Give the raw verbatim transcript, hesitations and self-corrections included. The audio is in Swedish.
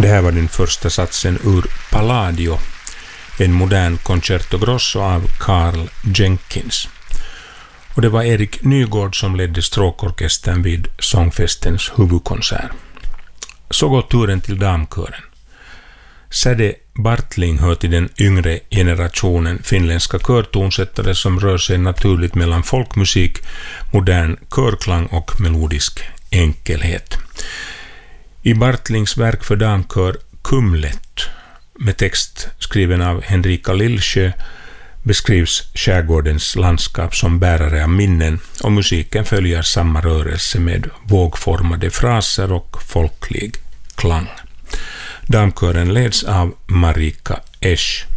Det här var den första satsen ur Palladio, en modern concerto grosso av Carl Jenkins. Och det var Erik Nygård som ledde stråkorkestern vid sångfestens huvudkonsert. Så går turen till damkören. Säde Bartling hör till den yngre generationen finländska körtonsättare som rör sig naturligt mellan folkmusik, modern körklang och melodisk enkelhet. I Bartlings verk för damkör Kumlet, med text skriven av Henrika Lillsjö, beskrivs skärgårdens landskap som bärare av minnen och musiken följer samma rörelse med vågformade fraser och folklig klang. Damkören leds av Marika Esch.